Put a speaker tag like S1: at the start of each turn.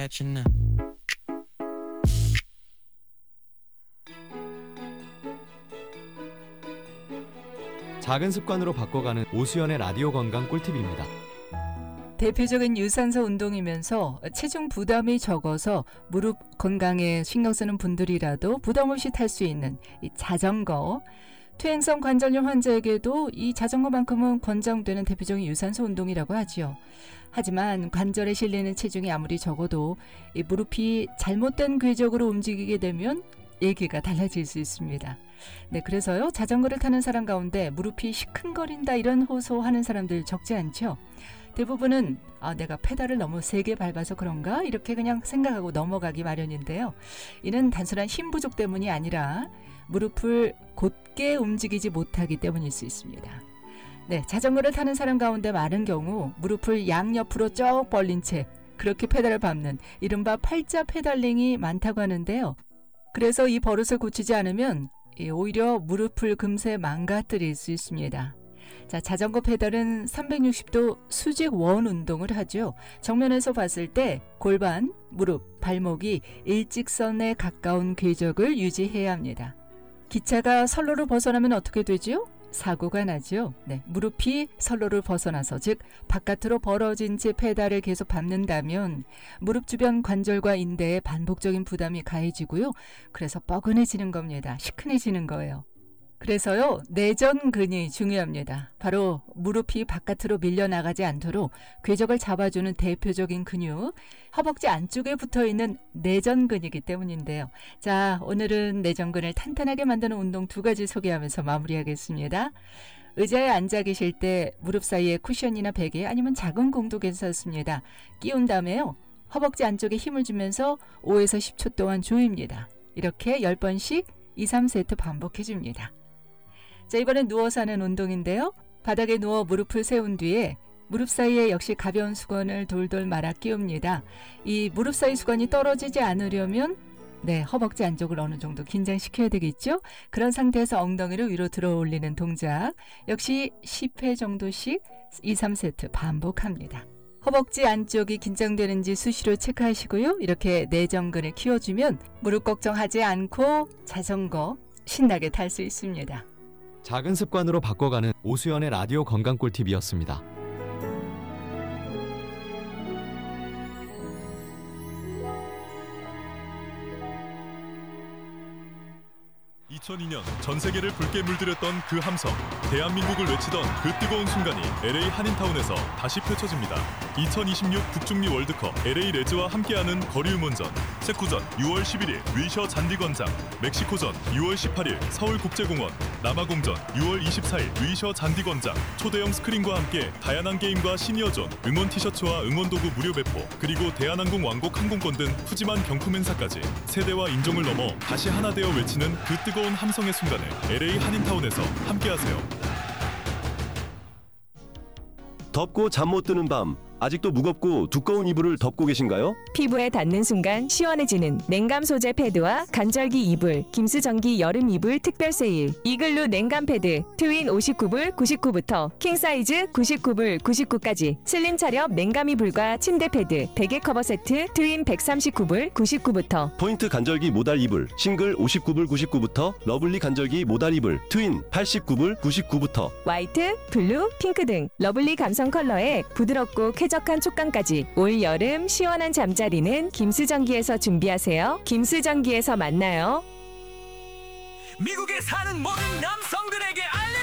S1: 작은 습관으로 바꿔가는 오수연의 라디오 건강 꿀팁입니다.
S2: 대표적인 유산소 운동이면서 체중 부담이 적어서 무릎 건강에 신경 쓰는 분들이라도 부담 없이 탈 수 있는 이 자전거. 퇴행성 관절염 환자에게도 이 자전거만큼은 권장되는 대표적인 유산소 운동이라고 하지요. 하지만 관절에 실리는 체중이 아무리 적어도 이 무릎이 잘못된 궤적으로 움직이게 되면 얘기가 달라질 수 있습니다. 네, 그래서요, 자전거를 타는 사람 가운데 무릎이 시큰거린다 이런 호소하는 사람들 적지 않죠. 대부분은 내가 페달을 너무 세게 밟아서 그런가 이렇게 그냥 생각하고 넘어가기 마련인데요. 이는 단순한 힘 부족 때문이 아니라 무릎을 곧게 움직이지 못하기 때문일 수 있습니다. 네, 자전거를 타는 사람 가운데 많은 경우 무릎을 양옆으로 쭉 벌린 채 그렇게 페달을 밟는 이른바 팔자 페달링이 많다고 하는데요. 그래서 이 버릇을 고치지 않으면 오히려 무릎을 금세 망가뜨릴 수 있습니다. 자, 자전거 페달은 360도 수직 원 운동을 하죠. 정면에서 봤을 때 골반, 무릎, 발목이 일직선에 가까운 궤적을 유지해야 합니다. 기차가 선로를 벗어나면 어떻게 되죠? 사고가 나죠. 네, 무릎이 선로를 벗어나서 즉 바깥으로 벌어진 채 페달을 계속 밟는다면 무릎 주변 관절과 인대에 반복적인 부담이 가해지고요. 그래서 뻐근해지는 겁니다. 시큰해지는 거예요. 그래서요, 내전근이 중요합니다. 바로 무릎이 바깥으로 밀려나가지 않도록 궤적을 잡아주는 대표적인 근육, 허벅지 안쪽에 붙어있는 내전근이기 때문인데요. 자, 오늘은 내전근을 탄탄하게 만드는 운동 2가지 소개하면서 마무리하겠습니다. 의자에 앉아 계실 때 무릎 사이에 쿠션이나 베개 아니면 작은 공도 괜찮습니다. 끼운 다음에요, 허벅지 안쪽에 힘을 주면서 5에서 10초 동안 조입니다. 이렇게 10번씩 2, 3세트 반복해줍니다. 자, 이번엔 누워서 하는 운동인데요. 바닥에 누워 무릎을 세운 뒤에 무릎 사이에 역시 가벼운 수건을 돌돌 말아 끼웁니다. 이 무릎 사이 수건이 떨어지지 않으려면 허벅지 안쪽을 어느 정도 긴장시켜야 되겠죠? 그런 상태에서 엉덩이를 위로 들어 올리는 동작. 역시 10회 정도씩 2, 3세트 반복합니다. 허벅지 안쪽이 긴장되는지 수시로 체크하시고요. 이렇게 내전근을 키워주면 무릎 걱정하지 않고 자전거 신나게 탈 수 있습니다.
S1: 작은 습관으로 바꿔가는 오수연의 라디오 건강 꿀팁이었습니다.
S3: 2002년 전 세계를 붉게 물들였던 그 함성, 대한민국을 외치던 그 뜨거운 순간이 LA 한인타운에서 다시 펼쳐집니다. 2026 북중미 월드컵 LA 레즈와 함께하는 거리음원전, 세쿠전 6월 11일 위셔 잔디광장, 멕시코전 6월 18일 서울국제공원, 남아공전 6월 24일 위셔 잔디광장, 초대형 스크린과 함께 다양한 게임과 시니어존, 응원 티셔츠와 응원도구 무료 배포, 그리고 대한항공 왕복 항공권 등 푸짐한 경품 행사까지 세대와 인종을 넘어 다시 하나 되어 외치는 그 뜨거운 함성의 순간을 LA 한인타운에서 함께하세요.
S4: 덥고 잠 못 드는 밤, 아직도 무겁고 두꺼운 이불을 덮고 계신가요?
S5: 피부에 닿는 순간 시원해지는 냉감 소재 패드와 간절기 이불, 김수전기 여름 이불 특별 세일. 이글루 냉감 패드 트윈 59불 99부터 킹 사이즈 99불 99까지, 슬림 차렵 냉감 이불과 침대 패드, 베개 커버 세트 트윈 139불 99부터,
S4: 포인트 간절기 모달 이불 싱글 59불 99부터 러블리 간절기 모달 이불 트윈 89불 99부터,
S5: 화이트, 블루, 핑크 등 러블리 감성 컬러에 부드럽고 쾌적한 촉감까지 올 여름 시원한 잠자리는 김수전기에서 준비하세요. 김수전기에서 만나요.
S6: 미국에 사는 모든 남성들에게